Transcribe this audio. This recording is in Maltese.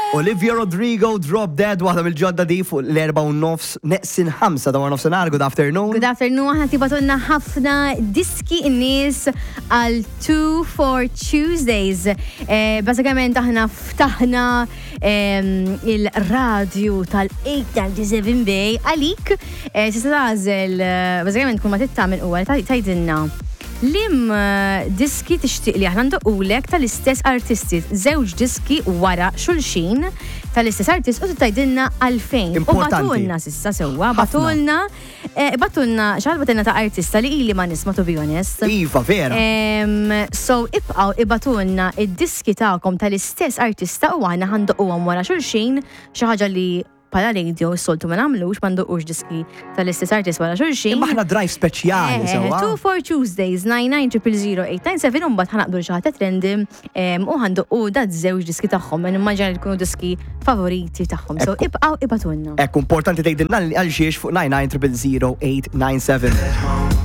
Olivia Rodrigo, Drop Dead, waħda mill-ġodda di fuq l-4:30 neqsin 5 dawar nofsinhar. Good afternoon. Good afternoon, aħna tibatunna ħafna diski n-nies għal 2 for Tuesdays. Basikament aħna ftaħna il-radju tal-897 Bay għalik. Sista tażel, basikament kun ma tittamil u għal tajdinna. Lim diski tixtieq li aħna ndoqulek tal-istess artisti, żewġ diski wara xulxin tal-istess artist u tgħidilna għalfejn. U batulna sissa sewwa, batulna xalbatilna ta' artista li ili ma nisma' to be honest. Iva, vera. So ibqgħu ibatulna id-diski tagħkom tal-istess artista u aħna ħandoquhom wara xulxin xi ħaġa li pala radio s-soltu ma namlux, ma ndoqux diski tal-istess artist wara xulxin. Imma aħna drive speċjali, sewa. 2 for Tuesdays, 99000897, un-bat ħanaqdu xaħta trendi u ħandoqu dat żewġ diski tagħhom, immaġina li tkunu diski favoriti tagħhom. So ibqgħu ibatunna. Ekk importanti tgħidilna għal xiex fuq 99000897.